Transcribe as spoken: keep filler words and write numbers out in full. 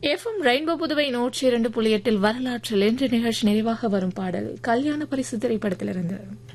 FM rainbow Puduvai நூற்றி இரண்டு புள்ளி எட்டில் வரலாற்றில் இன்று நிகழ்ச்சி நிறைவாக வரும் பாடல் கல்யாண பரிசு திரைப்படத்திலிருந்து